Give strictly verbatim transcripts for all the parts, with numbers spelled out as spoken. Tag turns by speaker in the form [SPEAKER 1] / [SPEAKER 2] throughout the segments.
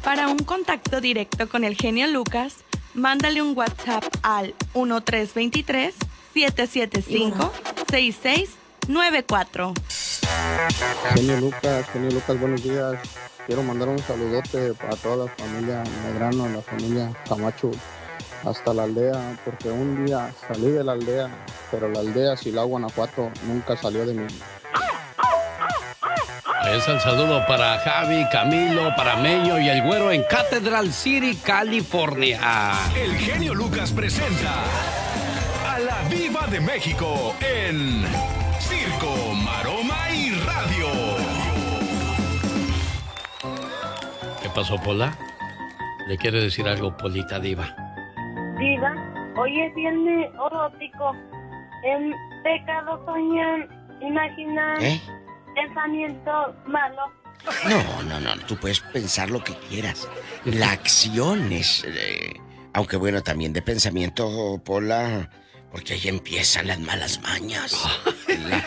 [SPEAKER 1] Para un contacto directo con el genio Lucas, mándale un WhatsApp al uno tres dos tres, siete siete cinco, seis seis nueve cuatro.
[SPEAKER 2] Genio Lucas, genio Lucas, buenos días. Quiero mandar un saludote para toda la familia Medrano, la familia Camacho, hasta la aldea, porque un día salí de la aldea, pero la aldea Silao, Guanajuato, nunca salió de mí.
[SPEAKER 3] Es el saludo para Javi, Camilo, para Meño y el güero en Cathedral City, California.
[SPEAKER 4] El genio Lucas presenta a la Diva de México en Circo, Maroma y Radio.
[SPEAKER 3] ¿Qué pasó, Pola? ¿Le quiere decir algo, Polita Diva?
[SPEAKER 5] Diva, hoy es viernes erótico. En pecado soñan, imaginan,
[SPEAKER 6] ¿Eh?
[SPEAKER 5] pensamiento malo.
[SPEAKER 6] No, no, no, tú puedes pensar lo que quieras. La acción es... Eh, aunque bueno, también de pensamiento, Pola, porque ahí empiezan las malas mañas. La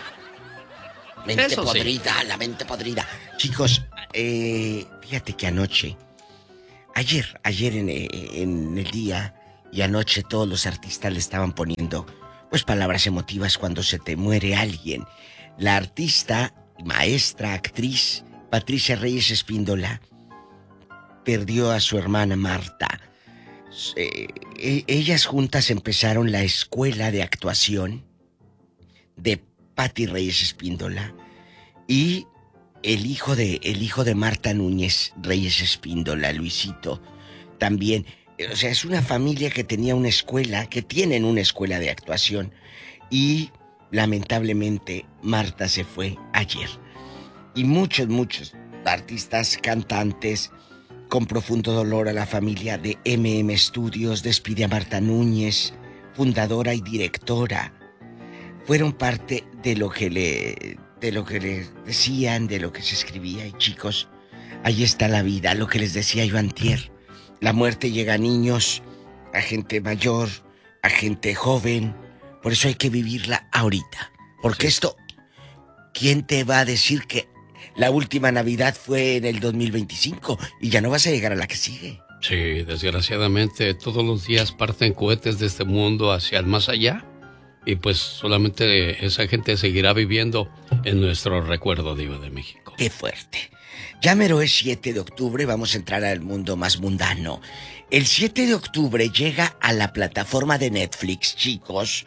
[SPEAKER 6] mente
[SPEAKER 3] Eso sí.
[SPEAKER 6] podrida, la mente podrida. Chicos, eh, fíjate que anoche, ayer, ayer en, en el día y anoche todos los artistas le estaban poniendo, pues, palabras emotivas cuando se te muere alguien. La artista, maestra, actriz, Patricia Reyes Espíndola, perdió a su hermana Marta. Eh, e- ellas juntas empezaron la escuela de actuación de Pati Reyes Espíndola y el hijo de, el hijo de Marta Núñez Reyes Espíndola, Luisito, también. O sea, es una familia que tenía una escuela, que tienen una escuela de actuación y lamentablemente Marta se fue ayer. Y muchos, muchos artistas, cantantes, con profundo dolor a la familia de eme eme Studios, despide a Marta Núñez, fundadora y directora. Fueron parte de lo que le, de lo que le decían, de lo que se escribía. Y chicos, ahí está la vida, lo que les decía yo antier. La muerte llega a niños, a gente mayor, a gente joven. Por eso hay que vivirla ahorita. Porque sí. Esto, ¿quién te va a decir que la última Navidad fue en el dos mil veinticinco y ya no vas a llegar a la que sigue?
[SPEAKER 3] Sí, desgraciadamente todos los días parten cohetes de este mundo hacia el más allá y pues solamente esa gente seguirá viviendo en nuestro recuerdo, Diva de México.
[SPEAKER 6] ¡Qué fuerte! Ya mero es siete de octubre, vamos a entrar al mundo más mundano. El siete de octubre llega a la plataforma de Netflix, chicos,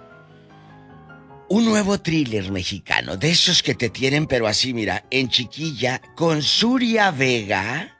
[SPEAKER 6] un nuevo thriller mexicano, de esos que te tienen, pero así, mira, en chiquilla, con Zuria Vega,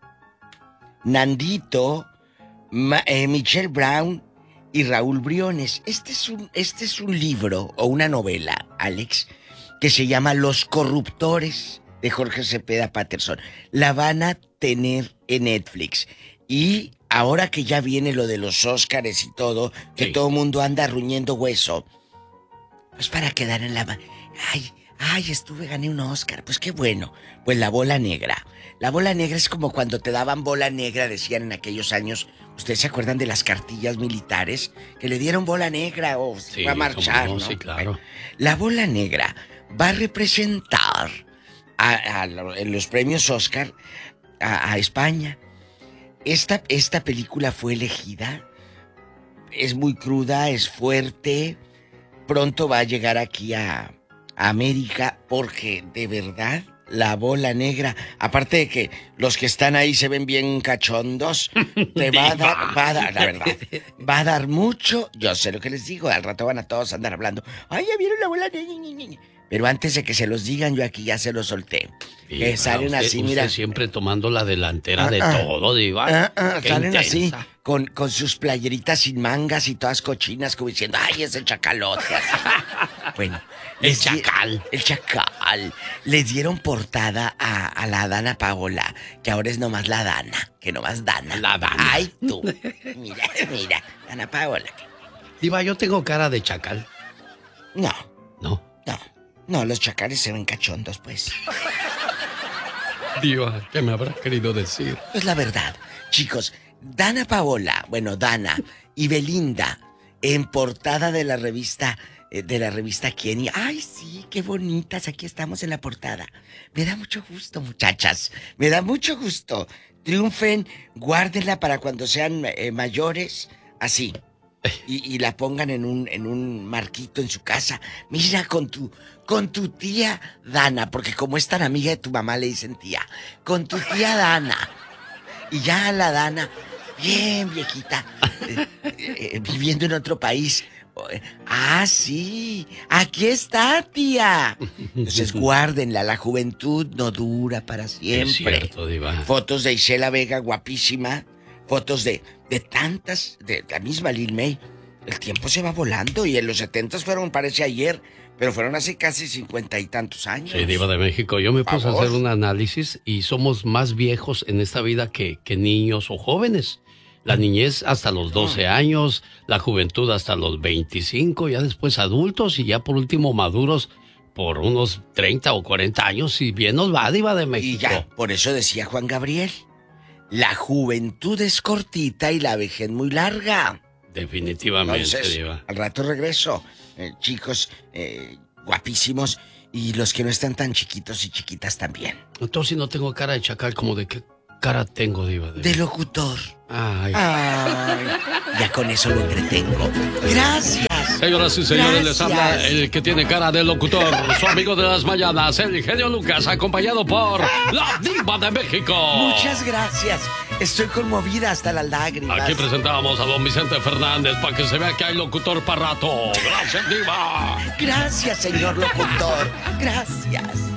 [SPEAKER 6] Nandito, Ma- eh, Michelle Brown y Raúl Briones. Este es un, este es un libro o una novela, Alex, que se llama Los Corruptores, de Jorge Cepeda Patterson. La van a tener en Netflix. Y ahora que ya viene lo de los Óscares y todo, que sí. Todo el mundo anda ruñendo hueso, pues para quedar en la... Ay, ay, estuve, gané un Óscar. Pues qué bueno. Pues la bola negra. La bola negra es como cuando te daban bola negra, decían en aquellos años. ¿Ustedes se acuerdan de las cartillas militares? Que le dieron bola negra o
[SPEAKER 3] sí,
[SPEAKER 6] va a marchar,
[SPEAKER 3] no,
[SPEAKER 6] ¿no?
[SPEAKER 3] Sí, claro.
[SPEAKER 6] La bola negra va a representar a, a, en los premios Óscar a, a España. Esta, esta película fue elegida. Es muy cruda, es fuerte. Pronto va a llegar aquí a, a América porque de verdad la bola negra, aparte de que los que están ahí se ven bien cachondos, te va a dar, va a dar, la verdad, va a dar mucho. Yo sé lo que les digo, al rato van a todos andar hablando. Ay, ya vieron la bola negra. Pero antes de que se los digan, yo aquí ya se los solté. Sí, que salen usted, así,
[SPEAKER 3] usted
[SPEAKER 6] mira.
[SPEAKER 3] Siempre tomando la delantera
[SPEAKER 6] ah,
[SPEAKER 3] de
[SPEAKER 6] ah,
[SPEAKER 3] todo, Diva.
[SPEAKER 6] Ah, ah, salen
[SPEAKER 3] intensa.
[SPEAKER 6] así, con, con sus playeritas sin mangas y todas cochinas, como diciendo, ay, es el chacalote. Bueno.
[SPEAKER 3] El chacal.
[SPEAKER 6] El chacal. Les dieron portada a, a la Dana Paola, que ahora es nomás la Dana, que nomás Dana.
[SPEAKER 3] La Dana.
[SPEAKER 6] Ay, tú. Mira, mira, Dana Paola.
[SPEAKER 3] Diva, yo tengo cara de chacal.
[SPEAKER 6] No.
[SPEAKER 3] No.
[SPEAKER 6] No. No, los chacales se ven cachondos, pues.
[SPEAKER 3] Diva, ¿qué me habrá querido decir?
[SPEAKER 6] Es la verdad. Chicos, Dana Paola, bueno, Dana y Belinda, en portada de la revista, eh, de la revista Quién. Ay, sí, qué bonitas, aquí estamos en la portada. Me da mucho gusto, muchachas. Me da mucho gusto. triunfen, guárdenla para cuando sean eh, mayores, así. Y, y la pongan en un, en un marquito en su casa. Mira, con tu, con tu tía Dana, porque como es tan amiga de tu mamá le dicen tía, con tu tía Dana. Y ya la Dana, bien viejita, eh, eh, viviendo en otro país. Ah, sí, aquí está, tía. Entonces guárdenla, la juventud no dura para siempre.
[SPEAKER 3] Es cierto, Diva.
[SPEAKER 6] Fotos de Isela Vega, guapísima. Fotos de, de tantas, de la misma Lil May. El tiempo se va volando y en los setentas fueron, parece ayer, pero fueron hace casi cincuenta y tantos años.
[SPEAKER 3] Sí, Diva de México. Yo me puse a hacer un análisis y somos más viejos en esta vida que, que niños o jóvenes. La niñez hasta los doce años, la juventud hasta los veinticinco, ya después adultos y ya por último maduros por unos treinta o cuarenta años, y bien nos va, Diva de México.
[SPEAKER 6] Y ya, por eso decía Juan Gabriel, la juventud es cortita y la vejez muy larga.
[SPEAKER 3] Definitivamente,
[SPEAKER 6] Entonces,
[SPEAKER 3] Diva.
[SPEAKER 6] Al rato regreso, eh, chicos eh, guapísimos y los que no están tan chiquitos y chiquitas también.
[SPEAKER 3] Entonces, si no tengo cara de chacal, ¿como de qué cara tengo, Diva? De,
[SPEAKER 6] de locutor.
[SPEAKER 3] Ay.
[SPEAKER 6] Ay. Ya con eso lo entretengo. Gracias.
[SPEAKER 3] Señoras y señores,
[SPEAKER 6] Gracias.
[SPEAKER 3] les habla el que tiene cara de locutor, su amigo de las mañanas, el genio Lucas, acompañado por la Diva de México.
[SPEAKER 6] Muchas gracias. Estoy conmovida hasta las lágrimas.
[SPEAKER 3] Aquí presentamos a don Vicente Fernández para que se vea que hay locutor para rato. Gracias, Diva.
[SPEAKER 6] Gracias, señor locutor. Gracias.